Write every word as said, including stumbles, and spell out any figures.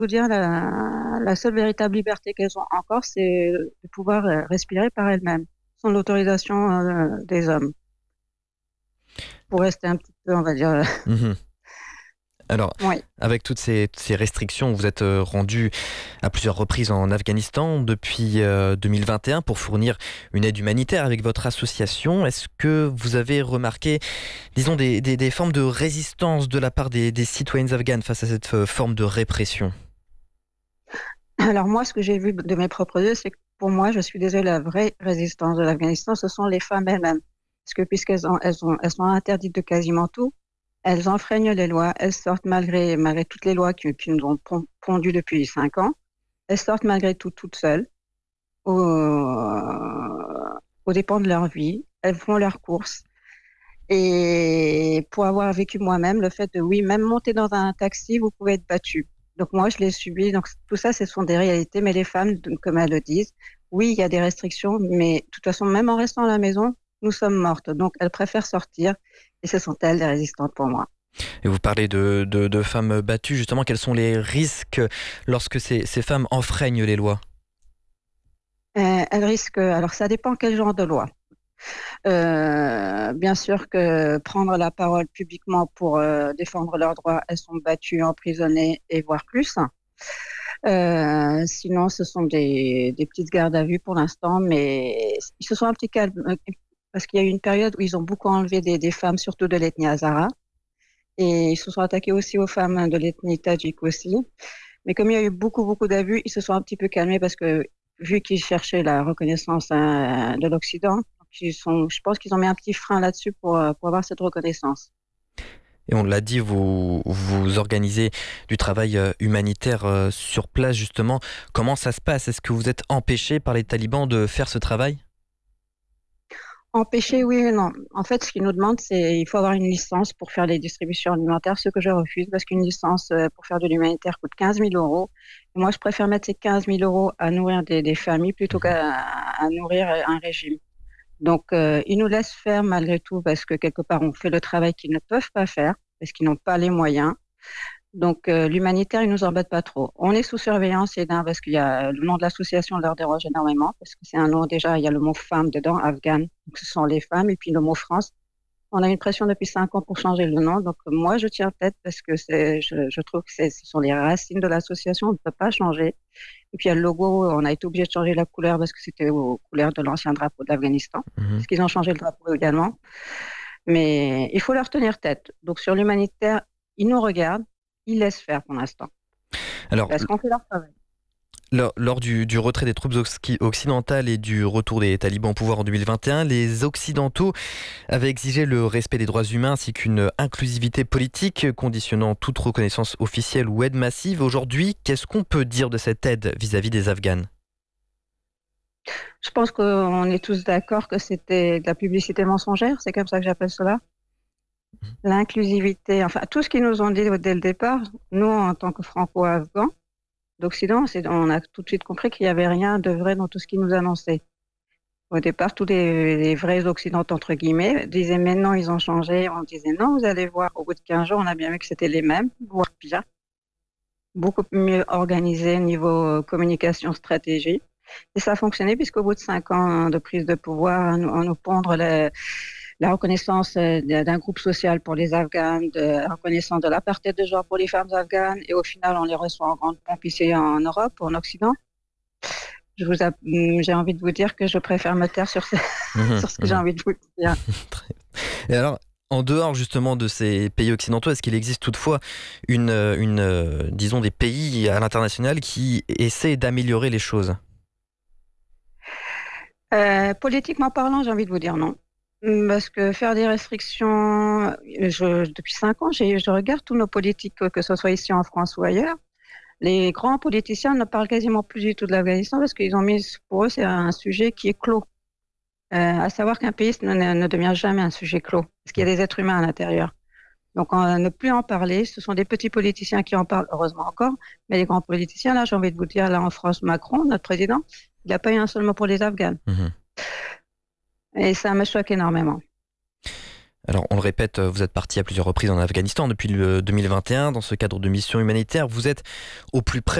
vous dire, la, la seule véritable liberté qu'elles ont encore, c'est de pouvoir euh, respirer par elles-mêmes, sans l'autorisation euh, des hommes, pour rester un petit peu, on va dire, euh, Mhm. Alors, oui. avec toutes ces, ces restrictions, vous êtes euh, rendu à plusieurs reprises en Afghanistan depuis euh, deux mille vingt et un pour fournir une aide humanitaire avec votre association. Est-ce que vous avez remarqué, disons, des, des, des formes de résistance de la part des, des citoyennes afghanes face à cette euh, forme de répression? Alors moi, ce que j'ai vu de mes propres yeux, c'est que pour moi, je suis désolée, la vraie résistance de l'Afghanistan, ce sont les femmes elles-mêmes. Parce que puisqu'elles ont, elles ont, elles sont interdites de quasiment tout, elles enfreignent les lois, elles sortent malgré, malgré toutes les lois qui, qui nous ont pon- pondues depuis cinq ans, elles sortent malgré tout toutes seules, au, aux dépens de leur vie, elles font leurs courses. Et pour avoir vécu moi-même, le fait de, oui, même monter dans un taxi, vous pouvez être battu. Donc moi, je l'ai subi. Donc tout ça, ce sont des réalités. Mais les femmes, comme elles le disent, oui, il y a des restrictions, mais de toute façon, même en restant à la maison, nous sommes mortes. Donc elles préfèrent sortir. Et ce sont elles les résistantes pour moi. Et vous parlez de, de, de femmes battues, justement, quels sont les risques lorsque ces, ces femmes enfreignent les lois? Euh, elles risquent, alors ça dépend quel genre de loi. Euh, bien sûr que prendre la parole publiquement pour euh, défendre leurs droits, elles sont battues, emprisonnées et voire plus. Euh, sinon, ce sont des, des petites gardes à vue pour l'instant, mais ils se sont un petit calmes euh, parce qu'il y a eu une période où ils ont beaucoup enlevé des, des femmes, surtout de l'ethnie Hazara, et ils se sont attaqués aussi aux femmes de l'ethnie Tadjik aussi. Mais comme il y a eu beaucoup, beaucoup d'abus, ils se sont un petit peu calmés parce que vu qu'ils cherchaient la reconnaissance euh, de l'Occident, ils sont, je pense qu'ils ont mis un petit frein là-dessus pour, euh, pour avoir cette reconnaissance. Et on l'a dit, vous, vous organisez du travail euh, humanitaire euh, sur place, justement. Comment ça se passe? Est-ce que vous êtes empêché par les talibans de faire ce travail? Empêcher, oui et non. En fait, ce qu'ils nous demandent, c'est il faut avoir une licence pour faire les distributions alimentaires, ce que je refuse parce qu'une licence euh, pour faire de l'humanitaire coûte quinze mille euros. Et moi, je préfère mettre ces quinze mille euros à nourrir des, des familles plutôt Mhm. qu'à à nourrir un régime. Donc, euh, ils nous laissent faire malgré tout parce que quelque part, on fait le travail qu'ils ne peuvent pas faire parce qu'ils n'ont pas les moyens. Donc, euh, l'humanitaire, il nous embête pas trop. On est sous surveillance, et d'un, parce qu'il y a le nom de l'association leur déroge énormément, parce que c'est un nom déjà, il y a le mot femme dedans, Afghan, donc ce sont les femmes, et puis le mot France. On a une pression depuis cinq ans pour changer le nom, donc moi je tiens tête parce que c'est, je, je trouve que c'est, ce sont les racines de l'association, on ne peut pas changer. Et puis il y a le logo, on a été obligé de changer la couleur parce que c'était aux couleurs de l'ancien drapeau de l'Afghanistan, Mhm. parce qu'ils ont changé le drapeau également. Mais il faut leur tenir tête. Donc sur l'humanitaire, ils nous regardent, ils laissent faire pour l'instant. Alors, Parce qu'on fait leur travail. lors, lors du, du retrait des troupes oxy- occidentales et du retour des talibans au pouvoir en deux mille vingt et un, les Occidentaux avaient exigé le respect des droits humains ainsi qu'une inclusivité politique conditionnant toute reconnaissance officielle ou aide massive. Aujourd'hui, qu'est-ce qu'on peut dire de cette aide vis-à-vis des Afghanes? Je pense qu'on est tous d'accord que c'était de la publicité mensongère, c'est comme ça que j'appelle cela. L'inclusivité, enfin tout ce qu'ils nous ont dit dès le départ, nous en tant que franco-afghans d'Occident, c'est- on a tout de suite compris qu'il n'y avait rien de vrai dans tout ce qu'ils nous annonçaient. Au départ, tous les, les vrais Occidentaux, entre guillemets, disaient mais non, ils ont changé. On disait non, vous allez voir, au bout de quinze jours, on a bien vu que c'était les mêmes, voire pire, beaucoup mieux organisés niveau euh, communication, stratégie. Et ça a fonctionné puisqu'au bout de cinq ans de prise de pouvoir, on, on nous pondre le- la reconnaissance euh, d'un groupe social pour les Afghans, de la reconnaissance de l'apartheid de genre pour les femmes afghanes, et au final, on les reçoit en grande pompe ici en Europe, en Occident. Je vous a- j'ai envie de vous dire que je préfère me taire sur ce, Mhm, sur ce que j'ai mhm. envie de vous dire. Très- Et alors, en dehors justement de ces pays occidentaux, est-ce qu'il existe toutefois une, euh, une euh, disons, des pays à l'international qui essaient d'améliorer les choses? Euh, politiquement parlant, j'ai envie de vous dire non. Parce que faire des restrictions, je, depuis cinq ans, j'ai- je regarde tous nos politiques, que ce soit ici en France ou ailleurs. Les grands politiciens ne parlent quasiment plus du tout de l'Afghanistan parce qu'ils ont mis, pour eux, c'est un sujet qui est clos. Euh, à savoir qu'un pays ne, ne ne devient jamais un sujet clos, parce qu'il y a des êtres humains à l'intérieur. Donc, on, ne plus en parler, ce sont des petits politiciens qui en parlent, heureusement encore, mais les grands politiciens, là, j'ai envie de vous dire, là en France, Macron, notre président, il n'a pas eu un seul mot pour les Afghans. Mhm. Et ça me choque énormément. Alors, on le répète, vous êtes parti à plusieurs reprises en Afghanistan depuis le deux mille vingt et un. Dans ce cadre de mission humanitaire, vous êtes au plus près